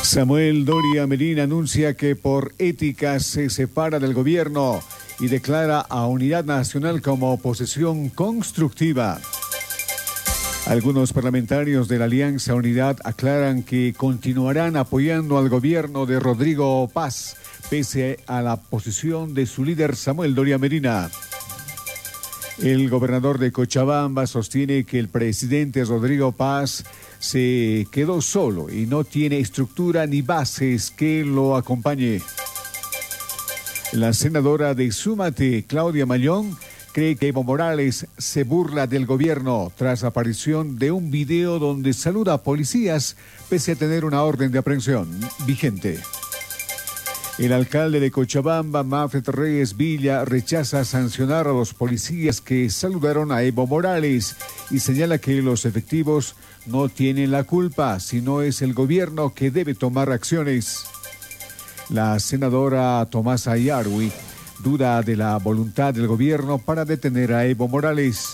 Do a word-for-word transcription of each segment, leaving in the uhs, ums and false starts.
Samuel Doria Medina anuncia que por ética se separa del gobierno y declara a Unidad Nacional como oposición constructiva. Algunos parlamentarios de la Alianza Unidad aclaran que continuarán apoyando al gobierno de Rodrigo Paz, pese a la posición de su líder Samuel Doria Medina. El gobernador de Cochabamba sostiene que el presidente Rodrigo Paz se quedó solo y no tiene estructura ni bases que lo acompañe. La senadora de Súmate, Claudia Mallón, cree que Evo Morales se burla del gobierno tras la aparición de un video donde saluda a policías pese a tener una orden de aprehensión vigente. El alcalde de Cochabamba, Manfred Reyes Villa, rechaza sancionar a los policías que saludaron a Evo Morales y señala que los efectivos no tienen la culpa, sino es el gobierno que debe tomar acciones. La senadora Tomasa Yarwi duda de la voluntad del gobierno para detener a Evo Morales.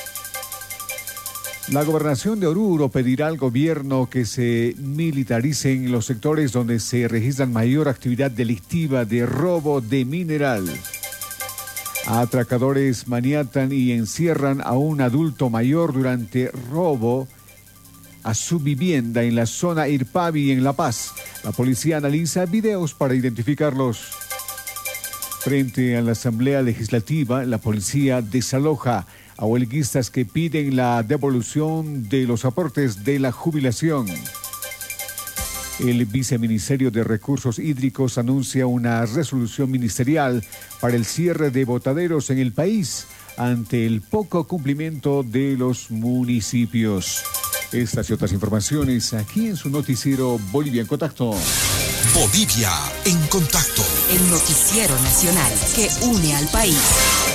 La gobernación de Oruro pedirá al gobierno que se militaricen los sectores donde se registran mayor actividad delictiva de robo de mineral. Atracadores maniatan y encierran a un adulto mayor durante robo a su vivienda en la zona Irpavi en La Paz. La policía analiza videos para identificarlos. Frente a la Asamblea Legislativa, la policía desaloja a huelguistas que piden la devolución de los aportes de la jubilación. El Viceministerio de Recursos Hídricos anuncia una resolución ministerial para el cierre de botaderos en el país ante el poco cumplimiento de los municipios. Estas y otras informaciones aquí en su noticiero Bolivia en Contacto. Bolivia en Contacto. El noticiero nacional que une al país.